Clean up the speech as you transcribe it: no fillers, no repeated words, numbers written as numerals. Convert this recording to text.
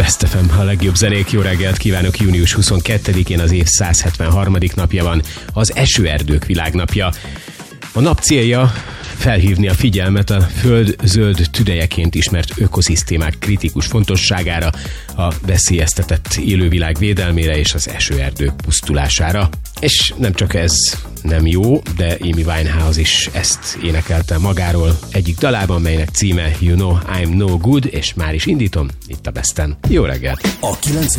Best FM, a legjobb zenék. Jó reggelt kívánok, június 22-én az év 173. napja van, az Esőerdők világnapja. A nap célja felhívni a figyelmet a föld zöld tüdejeként ismert ökoszisztémák kritikus fontosságára, a veszélyeztetett élővilág védelmére és az esőerdők pusztulására. És nem csak ez nem jó, de Amy Winehouse is ezt énekelte magáról egyik dalában, melynek címe You Know I'm No Good, és már is indítom itt a Besten. Jó reggelt! A 90